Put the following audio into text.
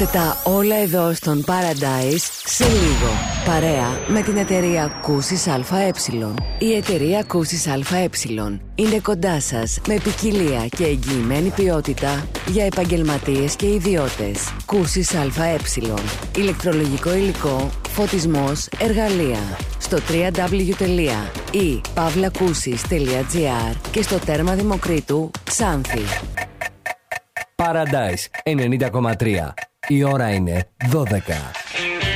Μάθετε τα όλα εδώ στον Paradise σε λίγο. Παρέα με την εταιρεία Κούσης ΑΕ. Η εταιρεία Κούσης ΑΕ είναι κοντά σας με ποικιλία και εγγυημένη ποιότητα για επαγγελματίες και ιδιώτες. Κούσης ΑΕ. Ηλεκτρολογικό υλικό, φωτισμός, εργαλεία. Στο www.pavlakusis.gr και στο τέρμα Δημοκρίτου Ξάνθη. Paradise 90,3. Η ώρα είναι 12.